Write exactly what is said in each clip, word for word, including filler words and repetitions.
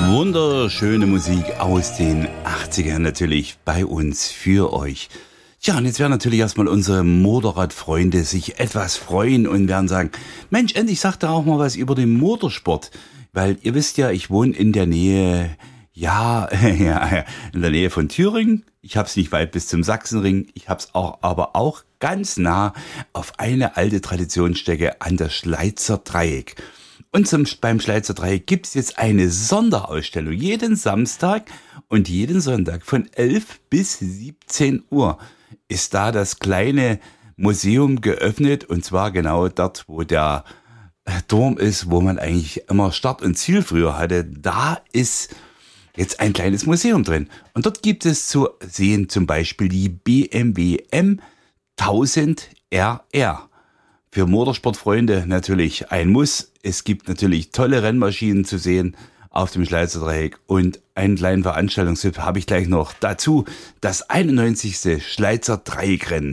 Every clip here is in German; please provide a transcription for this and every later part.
Wunderschöne Musik aus den achtzigern natürlich bei uns für euch. Ja, und jetzt werden natürlich erstmal unsere Motorradfreunde sich etwas freuen und werden sagen, Mensch, endlich sagt er auch mal was über den Motorsport. Weil ihr wisst ja, ich wohne in der Nähe, ja, ja in der Nähe von Thüringen. Ich hab's nicht weit bis zum Sachsenring. Ich hab's auch, aber auch ganz nah auf eine alte Traditionsstätte an der Schleizer Dreieck. Und zum, beim Schleizer Dreieck gibt's jetzt eine Sonderausstellung jeden Samstag und jeden Sonntag von elf bis siebzehn Uhr ist da das kleine Museum geöffnet, und zwar genau dort, wo der Turm ist, wo man eigentlich immer Start und Ziel früher hatte. Da ist jetzt ein kleines Museum drin. Und dort gibt es zu sehen zum Beispiel die B M W M tausend R R. Für Motorsportfreunde natürlich ein Muss. Es gibt natürlich tolle Rennmaschinen zu sehen auf dem Schleizer Dreieck, und einen kleinen Veranstaltungstipp habe ich gleich noch dazu. Das einundneunzigste Schleizer Dreieckrennen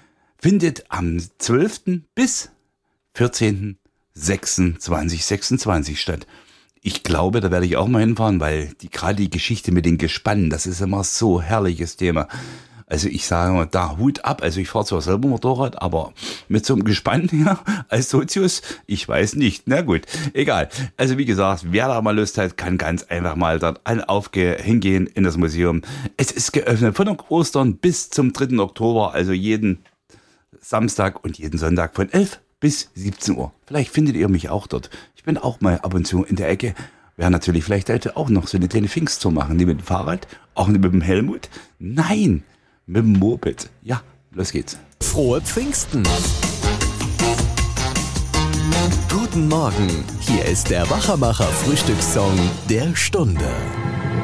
findet am zwölften bis vierzehnten sechsten zweitausendsechsundzwanzig statt. Ich glaube, da werde ich auch mal hinfahren, weil die gerade die Geschichte mit den Gespannen, das ist immer so herrliches Thema. Also ich sage mal, da Hut ab. Also ich fahre zwar selber Motorrad, aber mit so einem Gespann ja, als Sozius, ich weiß nicht. Na gut, egal. Also wie gesagt, wer da mal Lust hat, kann ganz einfach mal dort aufge hingehen in das Museum. Es ist geöffnet von Ostern bis zum dritten Oktober, also jeden Samstag und jeden Sonntag von elf bis siebzehn Uhr. Vielleicht findet ihr mich auch dort. Ich bin auch mal ab und zu in der Ecke. Wäre natürlich vielleicht heute auch noch so eine kleine Pfingsttour machen. Die mit dem Fahrrad, auch nicht mit dem Helmut. Nein, mit dem Moped. Ja, los geht's. Frohe Pfingsten. Guten Morgen. Hier ist der Wachermacher Frühstückssong der Stunde.